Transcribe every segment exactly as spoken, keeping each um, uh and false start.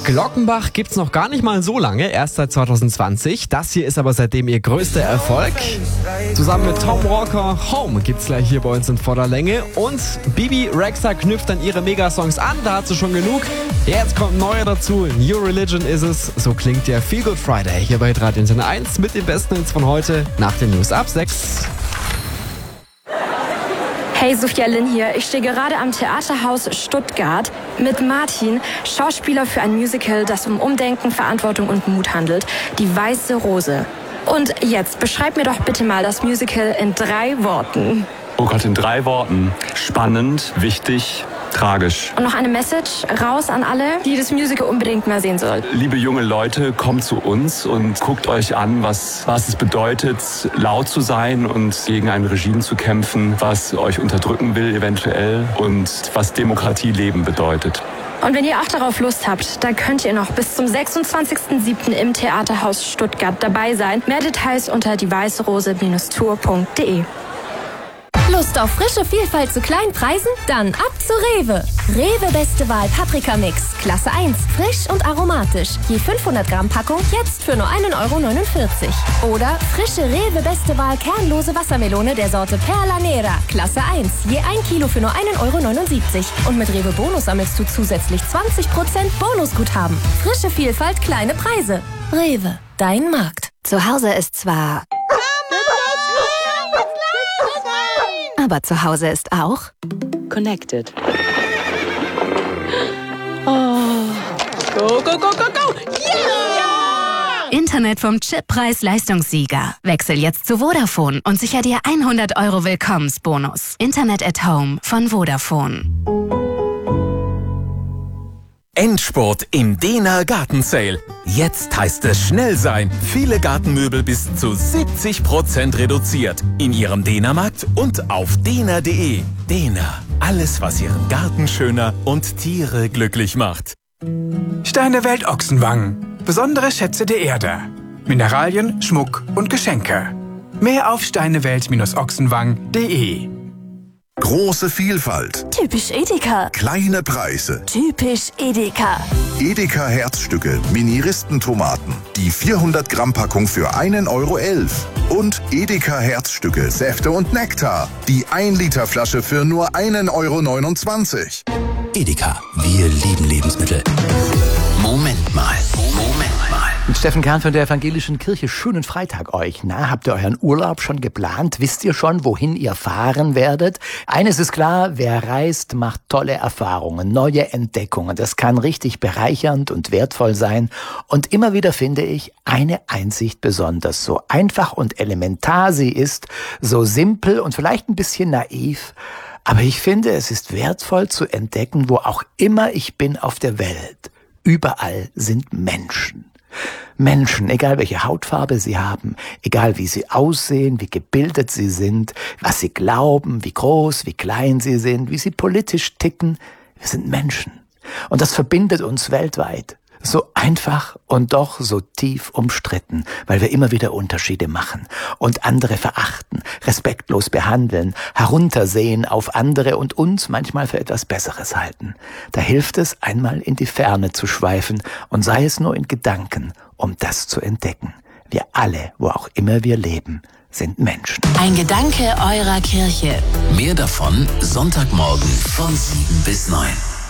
Glockenbach gibt's noch gar nicht mal so lange, erst seit zwanzig zwanzig. Das hier ist aber seitdem ihr größter Erfolg. Zusammen mit Tom Walker, Home gibt's gleich hier bei uns in voller Länge. Und Bibi Rexha knüpft an ihre Megasongs an, da hat sie schon genug. Jetzt kommt neuer dazu, New Religion ist es. So klingt der Feel Good Friday hier bei Radio Antenne eins mit den besten Hits von heute nach den News ab sechs. Hey, Sophia Lin hier. Ich stehe gerade am Theaterhaus Stuttgart mit Martin, Schauspieler für ein Musical, das um Umdenken, Verantwortung und Mut handelt. Die Weiße Rose. Und jetzt, beschreib mir doch bitte mal das Musical in drei Worten. Oh Gott, in drei Worten. Spannend, wichtig, tragisch. Und noch eine Message raus an alle, die das Musical unbedingt mal sehen sollen. Liebe junge Leute, kommt zu uns und guckt euch an, was, was es bedeutet, laut zu sein und gegen ein Regime zu kämpfen, was euch unterdrücken will eventuell und was Demokratie leben bedeutet. Und wenn ihr auch darauf Lust habt, dann könnt ihr noch bis zum sechsundzwanzigsten siebten im Theaterhaus Stuttgart dabei sein. Mehr Details unter die weiße rose Tour punkt de. Lust auf frische Vielfalt zu kleinen Preisen? Dann ab zu Rewe. Rewe Beste Wahl Paprika Mix, Klasse eins, frisch und aromatisch. Je fünfhundert Gramm Packung jetzt für nur ein Euro neunundvierzig. Oder frische Rewe Beste Wahl kernlose Wassermelone der Sorte Perla Nera, Klasse eins, je ein Kilo für nur ein Euro neunundsiebzig. Und mit Rewe Bonus sammelst du zusätzlich zwanzig Prozent Bonusguthaben. Frische Vielfalt, kleine Preise. Rewe, dein Markt. Zu Hause ist zwar... Aber zu Hause ist auch Connected. Oh. Go, go, go, go, go! Yeah! Internet vom Chip Preis-Leistungssieger. Wechsel jetzt zu Vodafone und sicher dir hundert Euro Willkommensbonus. Internet at Home von Vodafone. Endspurt im Dehner Gartensale. Jetzt heißt es schnell sein. Viele Gartenmöbel bis zu siebzig Prozent reduziert. In Ihrem Dehnermarkt und auf dehner punkt de. Dehner. Alles, was Ihren Garten schöner und Tiere glücklich macht. Steinewelt Ochsenwangen. Besondere Schätze der Erde. Mineralien, Schmuck und Geschenke. Mehr auf steinewelt Ochsenwangen punkt de. Große Vielfalt. Typisch Edeka. Kleine Preise. Typisch Edeka. Edeka Herzstücke, Mini-Ristentomaten. Die vierhundert Gramm Packung für ein Euro elf. Und Edeka Herzstücke, Säfte und Nektar. Die ein Liter Flasche für nur ein Euro neunundzwanzig. Edeka, wir lieben Lebensmittel. Moment mal, Moment mal. Mit Steffen Kern von der Evangelischen Kirche. Schönen Freitag euch. Na, habt ihr euren Urlaub schon geplant? Wisst ihr schon, wohin ihr fahren werdet? Eines ist klar, wer reist, macht tolle Erfahrungen, neue Entdeckungen. Das kann richtig bereichernd und wertvoll sein. Und immer wieder finde ich eine Einsicht besonders. So einfach und elementar sie ist, so simpel und vielleicht ein bisschen naiv. Aber ich finde, es ist wertvoll zu entdecken, wo auch immer ich bin auf der Welt. Überall sind Menschen. Menschen, egal welche Hautfarbe sie haben, egal wie sie aussehen, wie gebildet sie sind, was sie glauben, wie groß, wie klein sie sind, wie sie politisch ticken, wir sind Menschen. Und das verbindet uns weltweit. So einfach und doch so tief umstritten, weil wir immer wieder Unterschiede machen und andere verachten, respektlos behandeln, heruntersehen auf andere und uns manchmal für etwas Besseres halten. Da hilft es, einmal in die Ferne zu schweifen und sei es nur in Gedanken, um das zu entdecken. Wir alle, wo auch immer wir leben, sind Menschen. Ein Gedanke eurer Kirche. Mehr davon Sonntagmorgen von sieben bis neun.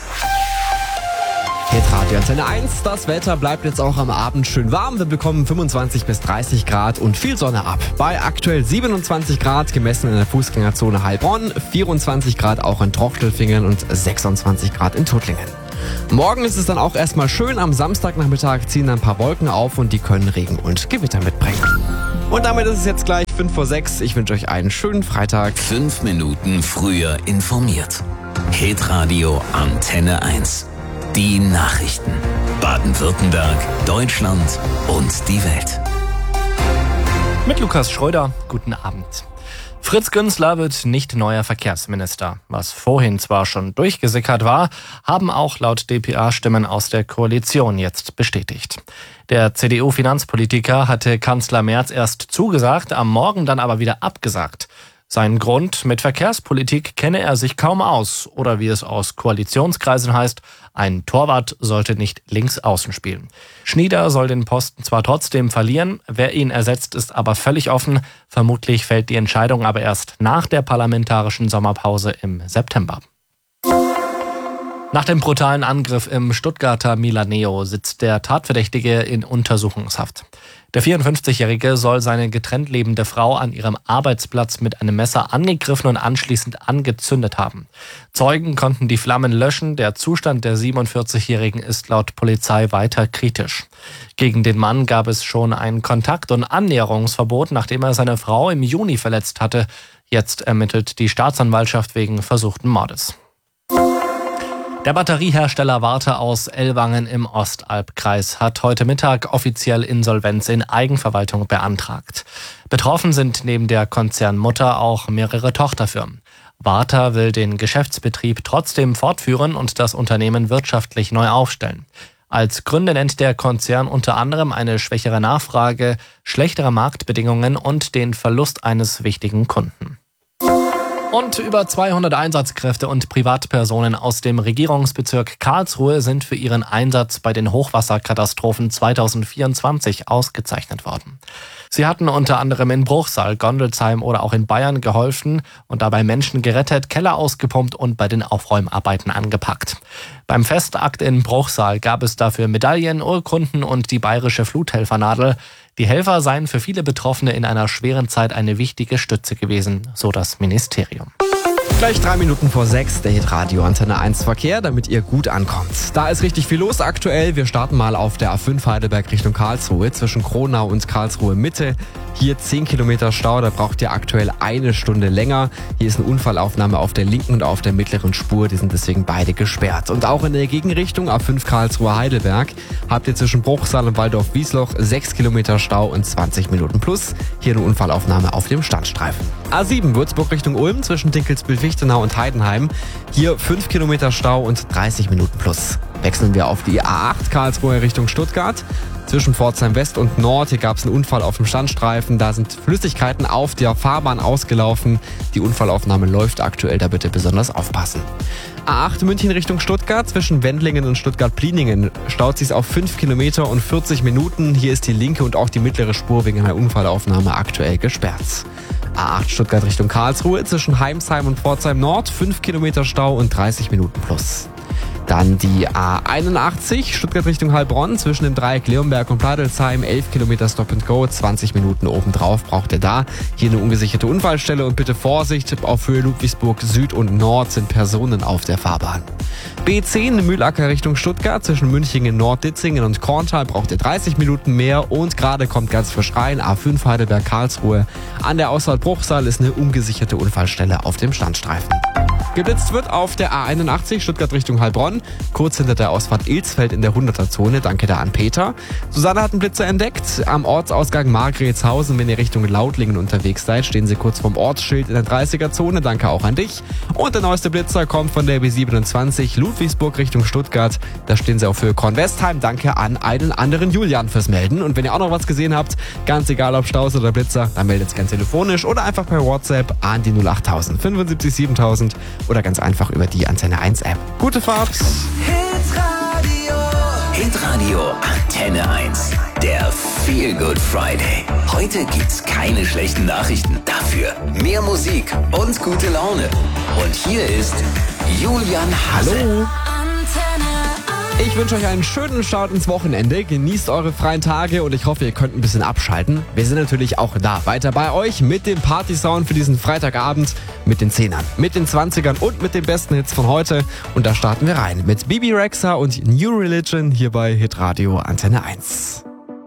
Radio Antenne eins, das Wetter bleibt jetzt auch am Abend schön warm. Wir bekommen fünfundzwanzig bis dreißig Grad und viel Sonne ab. Bei aktuell siebenundzwanzig Grad, gemessen in der Fußgängerzone Heilbronn, vierundzwanzig Grad auch in Trochtelfingen und sechsundzwanzig Grad in Tuttlingen. Morgen ist es dann auch erstmal schön. Am Samstagnachmittag ziehen dann ein paar Wolken auf und die können Regen und Gewitter mitbringen. Und damit ist es jetzt gleich fünf vor sechs. Ich wünsche euch einen schönen Freitag. Fünf Minuten früher informiert. Hitradio Antenne eins. Die Nachrichten. Baden-Württemberg, Deutschland und die Welt. Mit Lukas Schröder, guten Abend. Fritz Günzler wird nicht neuer Verkehrsminister. Was vorhin zwar schon durchgesickert war, haben auch laut D P A-Stimmen aus der Koalition jetzt bestätigt. Der C D U-Finanzpolitiker hatte Kanzler Merz erst zugesagt, am Morgen dann aber wieder abgesagt. Sein Grund: Mit Verkehrspolitik kenne er sich kaum aus. Oder wie es aus Koalitionskreisen heißt, ein Torwart sollte nicht links außen spielen. Schnieder soll den Posten zwar trotzdem verlieren, wer ihn ersetzt, ist aber völlig offen. Vermutlich fällt die Entscheidung aber erst nach der parlamentarischen Sommerpause im September. Nach dem brutalen Angriff im Stuttgarter Milaneo sitzt der Tatverdächtige in Untersuchungshaft. Der vierundfünfzigjährige soll seine getrennt lebende Frau an ihrem Arbeitsplatz mit einem Messer angegriffen und anschließend angezündet haben. Zeugen konnten die Flammen löschen. Der Zustand der siebenundvierzigjährigen ist laut Polizei weiter kritisch. Gegen den Mann gab es schon ein Kontakt- und Annäherungsverbot, nachdem er seine Frau im Juni verletzt hatte. Jetzt ermittelt die Staatsanwaltschaft wegen versuchten Mordes. Der Batteriehersteller Varta aus Ellwangen im Ostalbkreis hat heute Mittag offiziell Insolvenz in Eigenverwaltung beantragt. Betroffen sind neben der Konzernmutter auch mehrere Tochterfirmen. Varta will den Geschäftsbetrieb trotzdem fortführen und das Unternehmen wirtschaftlich neu aufstellen. Als Gründe nennt der Konzern unter anderem eine schwächere Nachfrage, schlechtere Marktbedingungen und den Verlust eines wichtigen Kunden. Und über zweihundert Einsatzkräfte und Privatpersonen aus dem Regierungsbezirk Karlsruhe sind für ihren Einsatz bei den Hochwasserkatastrophen zweitausendvierundzwanzig ausgezeichnet worden. Sie hatten unter anderem in Bruchsal, Gondelsheim oder auch in Bayern geholfen und dabei Menschen gerettet, Keller ausgepumpt und bei den Aufräumarbeiten angepackt. Beim Festakt in Bruchsal gab es dafür Medaillen, Urkunden und die bayerische Fluthelfernadel. Die Helfer seien für viele Betroffene in einer schweren Zeit eine wichtige Stütze gewesen, so das Ministerium. Gleich drei Minuten vor sechs, der Hitradio Antenne eins Verkehr, damit ihr gut ankommt. Da ist richtig viel los aktuell. Wir starten mal auf der A fünf Heidelberg Richtung Karlsruhe zwischen Kronau und Karlsruhe Mitte. Hier zehn Kilometer Stau, da braucht ihr aktuell eine Stunde länger. Hier ist eine Unfallaufnahme auf der linken und auf der mittleren Spur, die sind deswegen beide gesperrt. Und auch in der Gegenrichtung A fünf Karlsruhe Heidelberg habt ihr zwischen Bruchsal und Waldorf-Wiesloch sechs Kilometer Stau und zwanzig Minuten plus. Hier eine Unfallaufnahme auf dem Standstreifen. A sieben Würzburg Richtung Ulm zwischen Dinkelsbühl-Fichtenau und Heidenheim. Hier fünf Kilometer Stau und dreißig Minuten plus. Wechseln wir auf die A acht Karlsruhe Richtung Stuttgart. Zwischen Pforzheim West und Nord, hier gab es einen Unfall auf dem Standstreifen. Da sind Flüssigkeiten auf der Fahrbahn ausgelaufen. Die Unfallaufnahme läuft aktuell, da bitte besonders aufpassen. A acht München Richtung Stuttgart, zwischen Wendlingen und Stuttgart-Pliningen staut sich auf fünf Kilometer und vierzig Minuten. Hier ist die linke und auch die mittlere Spur wegen einer Unfallaufnahme aktuell gesperrt. A acht Stuttgart Richtung Karlsruhe, zwischen Heimsheim und Pforzheim Nord, fünf Kilometer Stau und dreißig Minuten plus. Dann die A einundachtzig, Stuttgart Richtung Heilbronn, zwischen dem Dreieck Leonberg und Platelsheim, elf Kilometer Stop and Go, zwanzig Minuten obendrauf braucht ihr da. Hier eine ungesicherte Unfallstelle und bitte Vorsicht, auf Höhe Ludwigsburg Süd und Nord sind Personen auf der Fahrbahn. B zehn, Mühlacker Richtung Stuttgart, zwischen Münchingen, Nord-Ditzingen und Korntal braucht ihr dreißig Minuten mehr und gerade kommt ganz frisch rein, A fünf Heidelberg Karlsruhe. An der Ausfahrt Bruchsal ist eine ungesicherte Unfallstelle auf dem Standstreifen. Geblitzt wird auf der A einundachtzig Stuttgart Richtung Heilbronn, kurz hinter der Ausfahrt Ilsfeld in der hunderter-Zone. Danke da an Peter. Susanne hat einen Blitzer entdeckt. Am Ortsausgang Margretshausen, wenn ihr Richtung Lautlingen unterwegs seid, stehen sie kurz vorm Ortsschild in der dreißiger-Zone. Danke auch an dich. Und der neueste Blitzer kommt von der B siebenundzwanzig Ludwigsburg Richtung Stuttgart. Da stehen sie auf Höhe Kornwestheim. Danke an einen anderen Julian fürs Melden. Und wenn ihr auch noch was gesehen habt, ganz egal ob Staus oder Blitzer, dann meldet es ganz telefonisch oder einfach per WhatsApp an die null acht null null fünfundsiebzig siebentausend oder ganz einfach über die Antenne eins App. Gute Fahrt! Hitradio Hitradio Antenne eins. Der Feel Good Friday. Heute gibt's keine schlechten Nachrichten. Dafür mehr Musik und gute Laune. Und hier ist Julian Hasse. Hallo! Ich wünsche euch einen schönen Start ins Wochenende. Genießt eure freien Tage und ich hoffe, ihr könnt ein bisschen abschalten. Wir sind natürlich auch da, weiter bei euch mit dem Party-Sound für diesen Freitagabend, mit den Zehnern, mit den Zwanzigern und mit den besten Hits von heute. Und da starten wir rein mit Bibi Rexha und New Religion hier bei Hitradio Antenne eins.